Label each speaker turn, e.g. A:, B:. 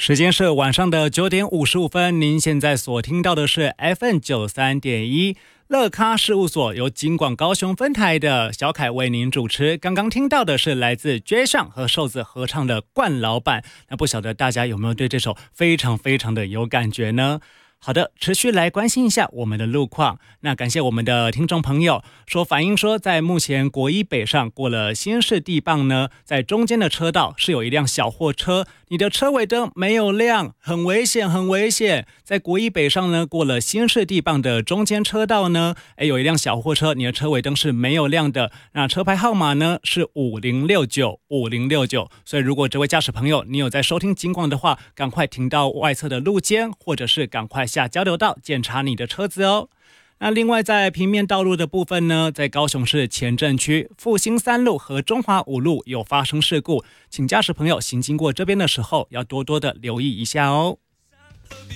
A: 时间是晚上的9点55分，您现在所听到的是 FM93.1乐咖事务所，由金广高雄分台的小凯为您主持。刚刚听到的是来自 J.Sheon 和瘦子合唱的《冠老板》，那不晓得大家有没有对这首非常非常的有感觉呢？好的，持续来关心一下我们的路况。那感谢我们的听众朋友反映说，在目前国一北上过了新市地磅呢，在中间的车道是有一辆小货车，你的车尾灯没有亮，很危险，很危险。在国一北上呢，过了新市地磅的中间车道呢，有一辆小货车，你的车尾灯是没有亮的。那车牌号码呢是50695069。所以如果这位驾驶朋友你有在收听警广的话，赶快停到外侧的路肩，或者是赶快下交流道检查你的车子哦。那另外在平面道路的部分呢，在高雄市前镇区复兴3路和中华5路有发生事故，请驾驶朋友行经过这边的时候要多多的留意一下哦。